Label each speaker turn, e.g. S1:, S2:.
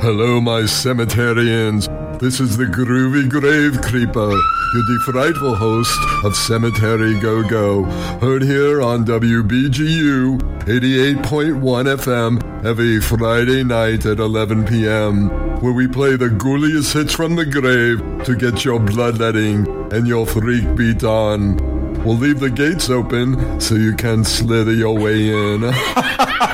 S1: Hello, my cemeterians. This is the Groovy Grave Creeper, your frightful host of Cemetery Go-Go, heard here on WBGU 88.1 FM every Friday night at 11 p.m., where we play the ghouliest hits from the grave to get your bloodletting and your freak beat on. We'll leave the gates open so you can slither your way in.